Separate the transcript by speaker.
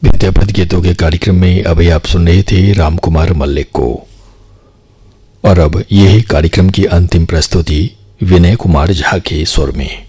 Speaker 1: विद्यापति गीतों के कार्यक्रम में अभी आप सुन रहे थे राम कुमार मल्लिक को। और अब यही कार्यक्रम की अंतिम प्रस्तुति विनय कुमार झा के स्वर में।